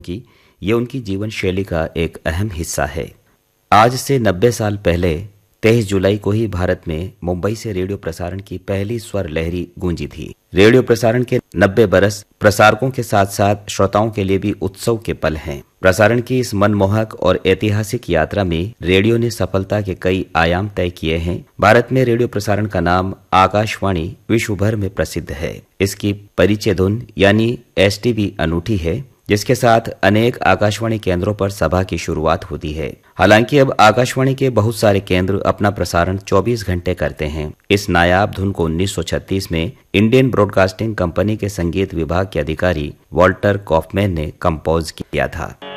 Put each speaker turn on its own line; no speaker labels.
कि ये उनकी जीवन शैली का एक अहम हिस्सा है। आज से 90 साल पहले 23 जुलाई को ही भारत में मुंबई से रेडियो प्रसारण की पहली स्वर लहरी गूंजी थी। रेडियो प्रसारण के 90 बरस प्रसारकों के साथ साथ श्रोताओं के लिए भी उत्सव के पल हैं। प्रसारण की इस मनमोहक और ऐतिहासिक यात्रा में रेडियो ने सफलता के कई आयाम तय किए हैं। भारत में रेडियो प्रसारण का नाम आकाशवाणी विश्व भर में प्रसिद्ध है। इसकी परिचय धुन यानी एसटीवी अनूठी है, जिसके साथ अनेक आकाशवाणी केंद्रों पर सभा की शुरुआत होती है। हालांकि अब आकाशवाणी के बहुत सारे केंद्र अपना प्रसारण 24 घंटे करते हैं। इस नायाब धुन को 1936 में इंडियन ब्रॉडकास्टिंग कंपनी के संगीत विभाग के अधिकारी वॉल्टर कॉफमैन ने कंपोज किया था।